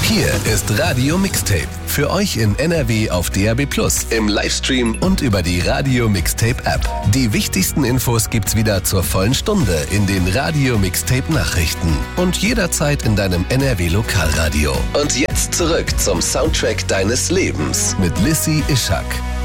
Hier ist Radio Mixtape. Für euch in NRW auf DAB+, im Livestream und über die Radio Mixtape App. Die wichtigsten Infos gibt's wieder zur vollen Stunde in den Radio Mixtape Nachrichten. Und jederzeit in deinem NRW Lokalradio. Und jetzt zurück zum Soundtrack deines Lebens mit Lissy Ishak.